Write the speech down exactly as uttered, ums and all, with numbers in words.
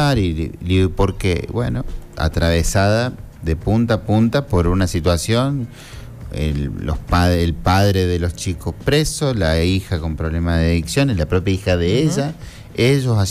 lugar. Y, y ¿por qué? Bueno, atravesada de punta a punta por una situación, el, los padre, el padre de los chicos presos, la hija con problemas de adicciones, la propia hija de uh-huh. ella, ellos